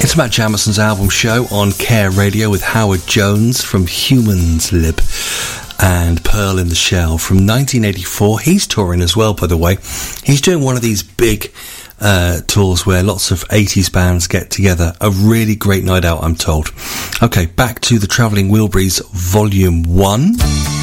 It's Matt Jamison's album show on Care Radio with Howard Jones from Humans Lib and Pearl in the Shell from 1984. He's touring as well, by the way. He's doing one of these big tours where lots of 80s bands get together. A really great night out, I'm told. Okay, back to the Travelling Wilburys Volume 1.